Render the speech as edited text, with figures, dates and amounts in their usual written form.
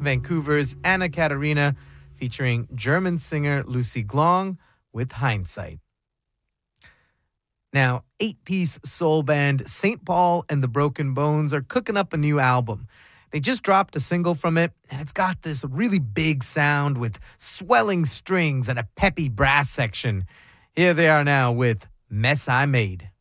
Vancouver's Anna Katarina, featuring German singer Lucy Glong with Hindsight. Now, 8-piece soul band St. Paul and the Broken Bones are cooking up a new album. They just dropped a single from it, and it's got this really big sound with swelling strings and a peppy brass section. Here they are now with Mess I Made.